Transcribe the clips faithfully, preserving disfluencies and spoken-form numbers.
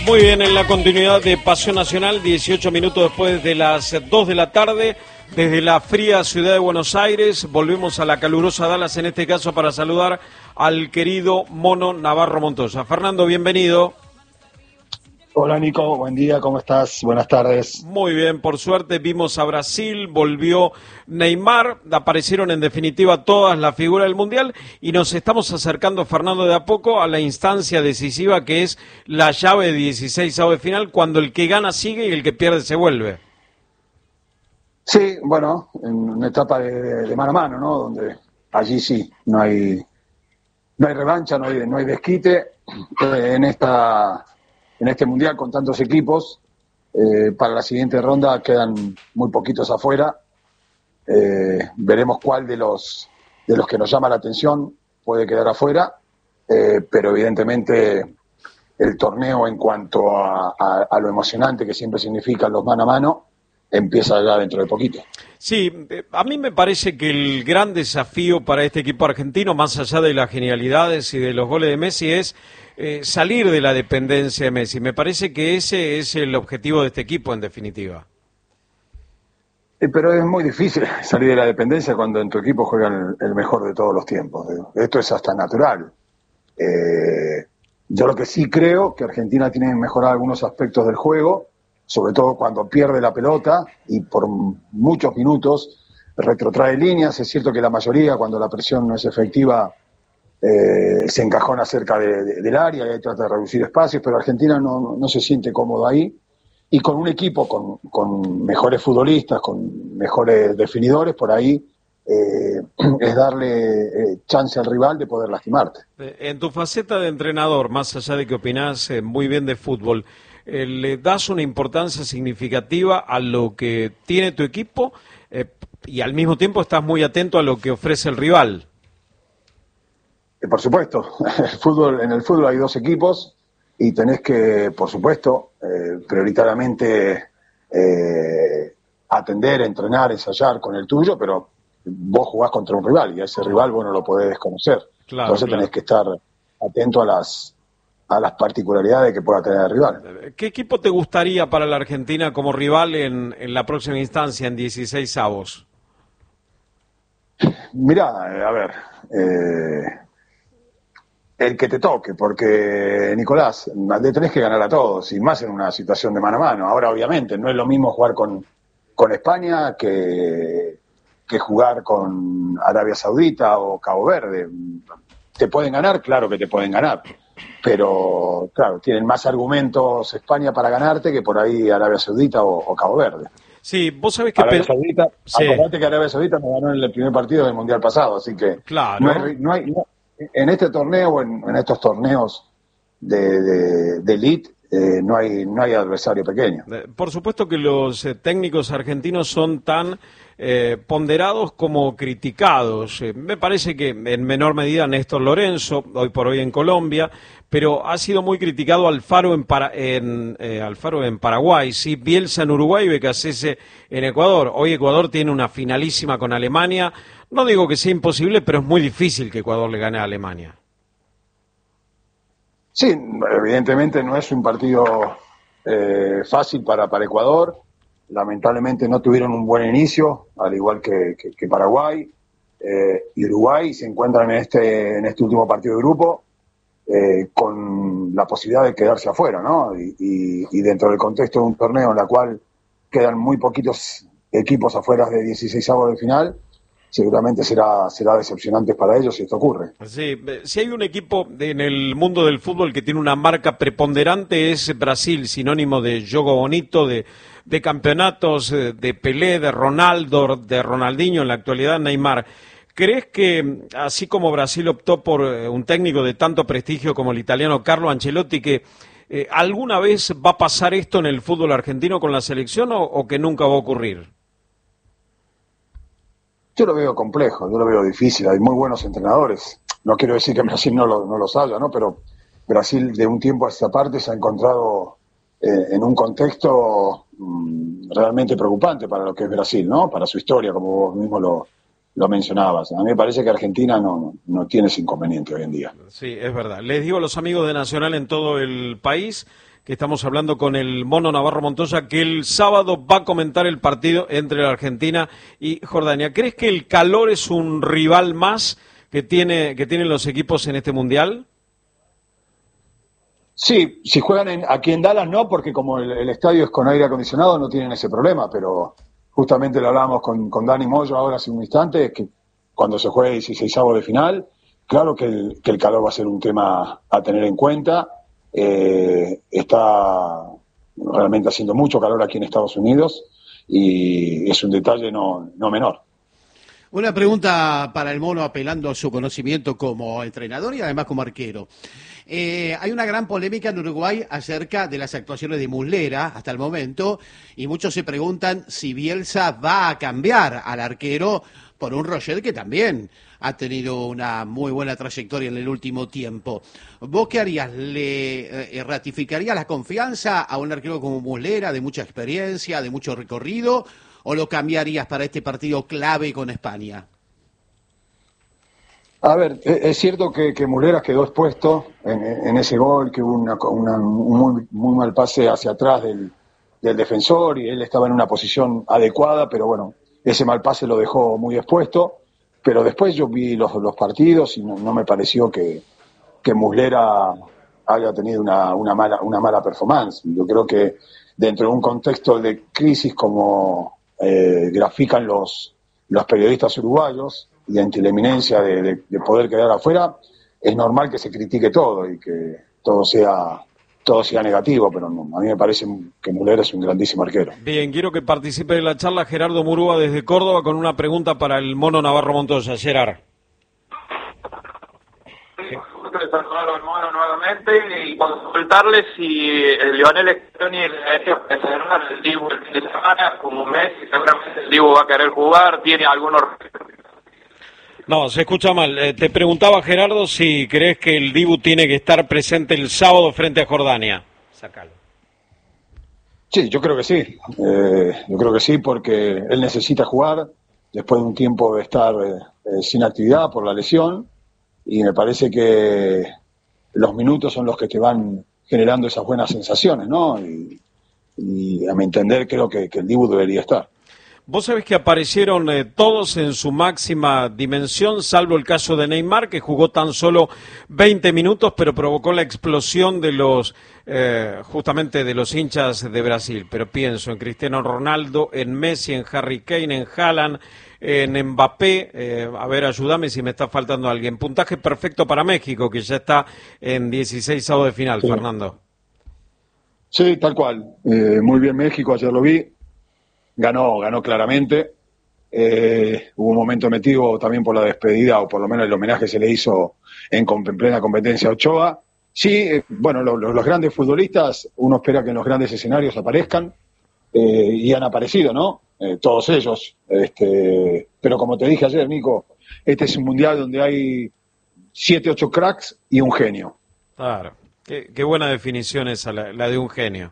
Muy bien, en la continuidad de Pasión Nacional, dieciocho minutos después de las dos de la tarde, desde la fría ciudad de Buenos Aires, volvemos a la calurosa Dallas, en este caso para saludar al querido Mono Navarro Montoya. Fernando, bienvenido. Hola Nico, buen día, ¿cómo estás? Buenas tardes. Muy bien, por suerte vimos a Brasil, volvió Neymar, aparecieron en definitiva todas las figuras del Mundial y nos estamos acercando, Fernando, de a poco a la instancia decisiva que es la llave de dieciséis avos de final, cuando el que gana sigue y el que pierde se vuelve. Sí, bueno, en una etapa de, de mano a mano, ¿no? Donde allí sí, no hay, no hay revancha, no hay, no hay desquite. Eh, en esta... En este Mundial, con tantos equipos, eh, para la siguiente ronda quedan muy poquitos afuera. Eh, veremos cuál de los, de los que nos llama la atención puede quedar afuera, eh, pero evidentemente el torneo en cuanto a, a, a lo emocionante que siempre significan los mano a mano, empieza ya dentro de poquito. Sí, a mí me parece que el gran desafío para este equipo argentino, más allá de las genialidades y de los goles de Messi, es eh, salir de la dependencia de Messi. Me parece que ese es el objetivo de este equipo, en definitiva. Eh, pero es muy difícil salir de la dependencia cuando en tu equipo juegan el, el mejor de todos los tiempos. Digo. Esto es hasta natural. Eh, yo lo que sí creo que Argentina tiene que mejorar algunos aspectos del juego, sobre todo cuando pierde la pelota y por muchos minutos retrotrae líneas. Es cierto que la mayoría, cuando la presión no es efectiva, eh, se encajona cerca de, de, del área y ahí trata de reducir espacios, pero Argentina no, no se siente cómodo ahí. Y con un equipo con, con mejores futbolistas, con mejores definidores, por ahí eh, es darle eh, chance al rival de poder lastimarte. En tu faceta de entrenador, más allá de que opinás eh, muy bien de fútbol, Eh, ¿le das una importancia significativa a lo que tiene tu equipo eh, y al mismo tiempo estás muy atento a lo que ofrece el rival? Eh, por supuesto, el fútbol, en el fútbol hay dos equipos y tenés que, por supuesto, eh, prioritariamente eh, atender, entrenar, ensayar con el tuyo, pero vos jugás contra un rival y a ese rival vos no lo podés desconocer. Claro, Entonces claro. tenés que estar atento a las a las particularidades que pueda tener el rival. ¿Qué equipo te gustaría para la Argentina como rival en, en la próxima instancia, en dieciséis avos? Mirá, a ver, eh, el que te toque, porque, Nicolás, le tenés que ganar a todos, y más en una situación de mano a mano. Ahora, obviamente, no es lo mismo jugar con, con España que, que jugar con Arabia Saudita o Cabo Verde. ¿Te pueden ganar? Claro que te pueden ganar. Pero, claro, tienen más argumentos España para ganarte que por ahí Arabia Saudita o, o Cabo Verde. Sí, vos sabés que... Arabia pe... Saudita, sí. acordate que Arabia Saudita me ganó en el primer partido del Mundial pasado, así que Claro. no hay, no hay, no, en este torneo, en, en estos torneos de, de, de elite, eh, no hay, no hay adversario pequeño. Por supuesto que los eh, técnicos argentinos son tan eh, ponderados como criticados. Eh, me parece que en menor medida Néstor Lorenzo, hoy por hoy en Colombia, pero ha sido muy criticado Alfaro en, para, en, eh, Alfaro en Paraguay, sí, Bielsa en Uruguay y Becasese en Ecuador. Hoy Ecuador tiene una finalísima con Alemania. No digo que sea imposible, pero es muy difícil que Ecuador le gane a Alemania. Sí, evidentemente no es un partido eh, fácil para, para Ecuador. Lamentablemente no tuvieron un buen inicio, al igual que, que, que Paraguay eh, y Uruguay se encuentran en este, en este último partido de grupo eh, con la posibilidad de quedarse afuera, ¿no? Y, y, y dentro del contexto de un torneo en el cual quedan muy poquitos equipos afuera de dieciséis avos de final, seguramente será será decepcionante para ellos si esto ocurre. Sí, si hay un equipo en el mundo del fútbol que tiene una marca preponderante es Brasil, sinónimo de juego bonito, de, de campeonatos, de Pelé, de Ronaldo, de Ronaldinho, en la actualidad Neymar. ¿Crees que, así como Brasil optó por un técnico de tanto prestigio como el italiano Carlo Ancelotti, que eh, alguna vez va a pasar esto en el fútbol argentino con la selección o, o que nunca va a ocurrir? Yo lo veo complejo, yo lo veo difícil, hay muy buenos entrenadores. No quiero decir que Brasil no, lo, no los haya, ¿no? Pero Brasil de un tiempo a esta parte se ha encontrado eh, en un contexto mmm, realmente preocupante para lo que es Brasil, ¿no? Para su historia, como vos mismo lo, lo mencionabas. A mí me parece que Argentina no, no, no tiene ese inconveniente hoy en día. Sí, es verdad. Les digo a los amigos de Nacional en todo el país que estamos hablando con el Mono Navarro Montoya, que el sábado va a comentar el partido entre la Argentina y Jordania. ¿Crees que el calor es un rival más que tiene que tienen los equipos en este Mundial? Sí, si juegan en, aquí en Dallas no, porque como el, el estadio es con aire acondicionado no tienen ese problema, pero justamente lo hablábamos con, con Dani Moyo ahora hace un instante, que cuando se juegue dieciseisavo de final, claro que el, que el calor va a ser un tema a tener en cuenta. Eh, está realmente haciendo mucho calor aquí en Estados Unidos y es un detalle no, no menor. Una pregunta para el Mono, apelando a su conocimiento como entrenador y además como arquero. Eh, hay una gran polémica en Uruguay acerca de las actuaciones de Muslera hasta el momento, y muchos se preguntan si Bielsa va a cambiar al arquero por un Roger que también ha tenido una muy buena trayectoria en el último tiempo. ¿Vos qué harías? ¿Le eh, ratificarías la confianza a un arquero como Muslera, de mucha experiencia, de mucho recorrido, o lo cambiarías para este partido clave con España? A ver, es cierto que, que Muslera quedó expuesto en, en ese gol, que hubo una, una, un muy, muy mal pase hacia atrás del, del defensor y él estaba en una posición adecuada, pero bueno, ese mal pase lo dejó muy expuesto. Pero después yo vi los, los partidos y no, no me pareció que, que Muslera haya tenido una, una, mala, una mala performance. Yo creo que dentro de un contexto de crisis como eh, grafican los, los periodistas uruguayos, y ante la eminencia de, de, de poder quedar afuera, es normal que se critique todo y que todo sea todo sea negativo, pero no, a mí me parece que Muslera es un grandísimo arquero. Bien, quiero que participe de la charla Gerardo Murúa desde Córdoba con una pregunta para el Mono Navarro Montoya. Gerard. Sí, gusto de saludar al Mono nuevamente y consultarle si el Lionel Scaloni le debería preservar el Dibu el fin de semana, como Messi, seguramente el Dibu va a querer jugar, tiene algunos... No, se escucha mal. Eh, te preguntaba, Gerardo, si crees que el Dibu tiene que estar presente el sábado frente a Jordania. Sácalo. Sí, yo creo que sí. Eh, yo creo que sí, porque él necesita jugar después de un tiempo de estar eh, sin actividad por la lesión, y me parece que los minutos son los que te van generando esas buenas sensaciones, ¿no? Y, y a mi entender creo que, que el Dibu debería estar. Vos sabés que aparecieron eh, todos en su máxima dimensión, salvo el caso de Neymar, que jugó tan solo veinte minutos, pero provocó la explosión de los, eh, justamente de los hinchas de Brasil. Pero pienso en Cristiano Ronaldo, en Messi, en Harry Kane, en Haaland, en Mbappé. Eh, a ver, ayúdame si me está faltando alguien. Puntaje perfecto para México, que ya está en dieciseisavo de final, sí. Fernando. Sí, tal cual. Eh, muy bien México, ayer lo vi. Ganó, ganó claramente. Eh, hubo un momento metido también por la despedida, o por lo menos el homenaje se le hizo en, en plena competencia a Ochoa. Sí, eh, bueno, lo, lo, los grandes futbolistas, uno espera que en los grandes escenarios aparezcan, eh, y han aparecido, ¿no? Eh, todos ellos. Este, pero como te dije ayer, Nico, este es un mundial donde hay siete, ocho cracks y un genio. Claro, qué, qué buena definición esa, la, la de un genio.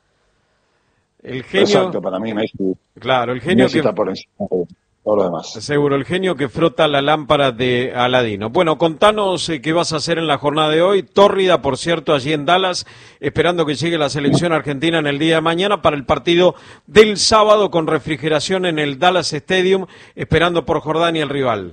El genio, exacto, para mí Messi, claro, el genio Messi que está por encima de todo lo demás. Seguro, el genio que frota la lámpara de Aladino. Bueno, contanos eh, qué vas a hacer en la jornada de hoy. Tórrida, por cierto, allí en Dallas, esperando que llegue la selección argentina en el día de mañana para el partido del sábado con refrigeración en el Dallas Stadium, esperando por Jordania el rival.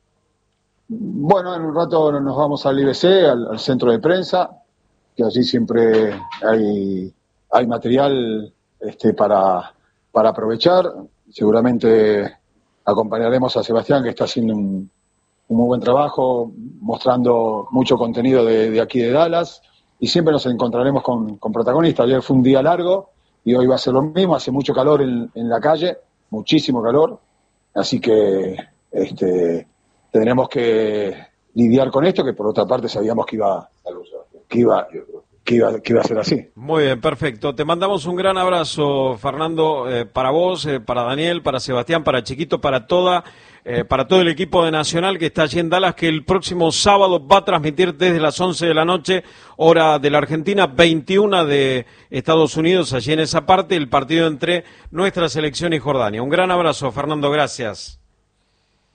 Bueno, en un rato nos vamos al I B C, al, al centro de prensa, que allí siempre hay, hay material Este, para, para aprovechar. Seguramente acompañaremos a Sebastián, que está haciendo un, un muy buen trabajo, mostrando mucho contenido de, de aquí de Dallas, y siempre nos encontraremos con, con protagonistas. Ayer fue un día largo y hoy va a ser lo mismo. Hace mucho calor en, en la calle, muchísimo calor, así que este, tendremos que lidiar con esto, que por otra parte sabíamos que iba, que iba Que iba, que iba a ser así. Muy bien, perfecto. Te mandamos un gran abrazo, Fernando, eh, para vos, eh, para Daniel, para Sebastián, para Chiquito, para toda, eh, para todo el equipo de Nacional que está allí en Dallas, que el próximo sábado va a transmitir desde las once de la noche, hora de la Argentina, veintiuna de Estados Unidos, allí en esa parte, el partido entre nuestra selección y Jordania. Un gran abrazo, Fernando, gracias.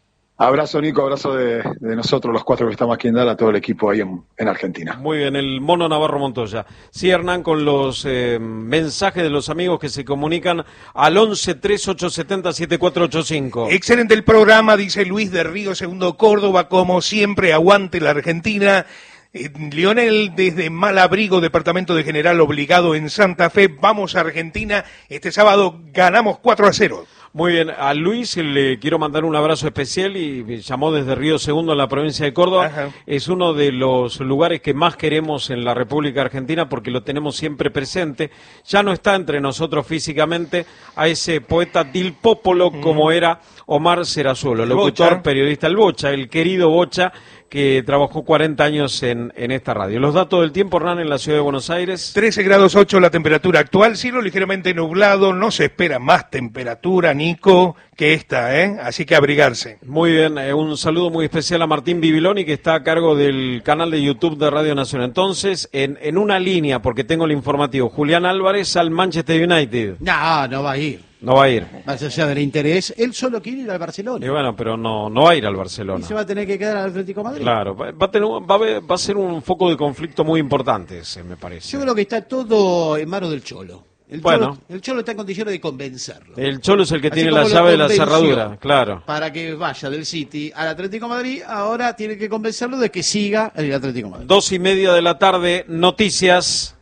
Abrazo, Nico, abrazo de, de nosotros los cuatro que estamos aquí en Dallas, a todo el equipo ahí en, en Argentina. Muy bien, el Mono Navarro Montoya. Sí, Hernán, con los eh, mensajes de los amigos que se comunican al once tres ocho siete cero siete cuatro ocho cinco. Excelente el programa, dice Luis de Río Segundo Córdoba, como siempre, aguante la Argentina. Eh, Lionel desde Malabrigo, departamento de General Obligado en Santa Fe, vamos a Argentina, este sábado ganamos cuatro a cero. Muy bien, a Luis le quiero mandar un abrazo especial y me llamó desde Río Segundo en la provincia de Córdoba. Ajá. Es uno de los lugares que más queremos en la República Argentina porque lo tenemos siempre presente. Ya no está entre nosotros físicamente a ese poeta del popolo mm. como era Omar Serazuelo, locutor, Bocha. periodista, el Bocha, el querido Bocha, que trabajó cuarenta años en, en esta radio. Los datos del tiempo, Hernán, en la ciudad de Buenos Aires. trece grados ocho la temperatura actual, cielo ligeramente nublado, no se espera más temperatura, Nico, que esta, ¿eh? Así que abrigarse. Muy bien, eh, un saludo muy especial a Martín Bibiloni, que está a cargo del canal de YouTube de Radio Nacional. Entonces, en, en una línea, porque tengo el informativo, Julián Álvarez al Manchester United. No, no va a ir. No va a ir. Más allá del interés, él solo quiere ir al Barcelona. Y bueno, pero no, no va a ir al Barcelona. Y se va a tener que quedar al Atlético de Madrid. Claro, va, va, a tener, va, a ver, va a ser un foco de conflicto muy importante ese, me parece. Yo creo que está todo en manos del Cholo. El bueno. Cholo, el Cholo está en condiciones de convencerlo. El Cholo es el que Así tiene como la lo llave de la convenció cerradura, claro. Para que vaya del City al Atlético de Madrid, ahora tiene que convencerlo de que siga en el Atlético de Madrid. Dos y media de la tarde, noticias.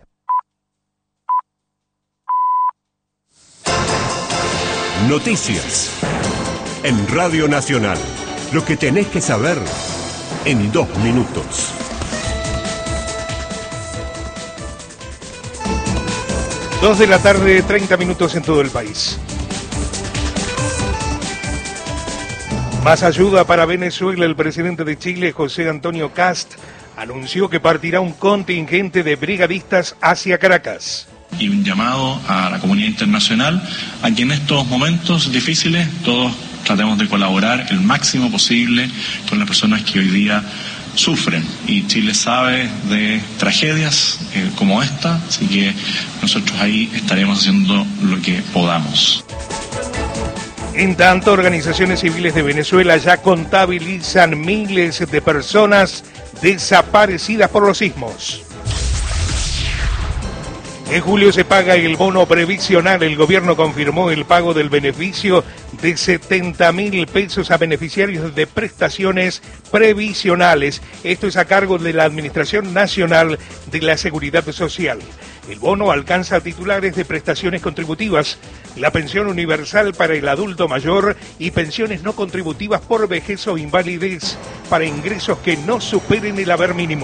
Noticias en Radio Nacional. Lo que tenés que saber en dos minutos. Dos de la tarde, treinta minutos en todo el país. Más ayuda para Venezuela. El presidente de Chile, José Antonio Kast, anunció que partirá un contingente de brigadistas hacia Caracas. Y un llamado a la comunidad internacional a que en estos momentos difíciles todos tratemos de colaborar el máximo posible con las personas que hoy día sufren. Y Chile sabe de tragedias eh, como esta, así que nosotros ahí estaremos haciendo lo que podamos. En tanto, organizaciones civiles de Venezuela ya contabilizan miles de personas desaparecidas por los sismos. En julio se paga el bono previsional. El gobierno confirmó el pago del beneficio de setenta mil pesos a beneficiarios de prestaciones previsionales. Esto es a cargo de la Administración Nacional de la Seguridad Social. El bono alcanza a titulares de prestaciones contributivas, la pensión universal para el adulto mayor y pensiones no contributivas por vejez o invalidez para ingresos que no superen el haber mínimo.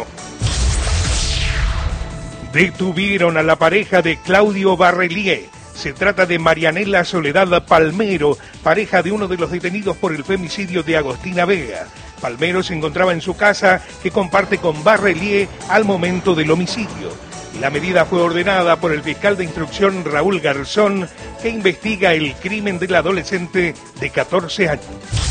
Detuvieron a la pareja de Claudio Barrelier. Se trata de Marianela Soledad Palmero, pareja de uno de los detenidos por el femicidio de Agostina Vega. Palmero se encontraba en su casa que comparte con Barrelier al momento del homicidio. La medida fue ordenada por el fiscal de instrucción Raúl Garzón, que investiga el crimen del adolescente de catorce años.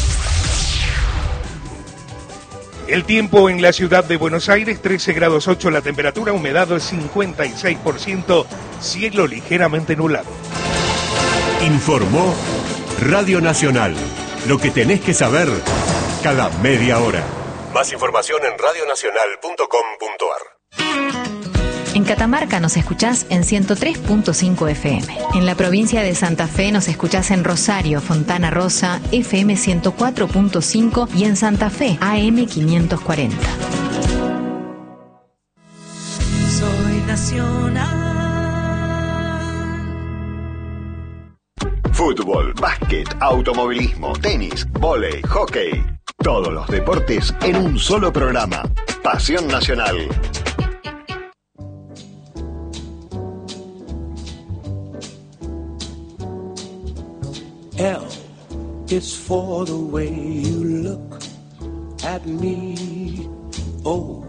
El tiempo en la ciudad de Buenos Aires, trece grados ocho la temperatura, humedad cincuenta y seis por ciento, cielo ligeramente nublado. Informó Radio Nacional. Lo que tenés que saber cada media hora. Más información en radio nacional punto com punto a r. En Catamarca nos escuchás en ciento tres punto cinco F M. En la provincia de Santa Fe nos escuchás en Rosario, Fontana Rosa, F M ciento cuatro punto cinco y en Santa Fe, A M quinientos cuarenta. Soy nacional. Fútbol, básquet, automovilismo, tenis, vóley, hockey. Todos los deportes en un solo programa. Pasión Nacional. L is for the way you look at me. O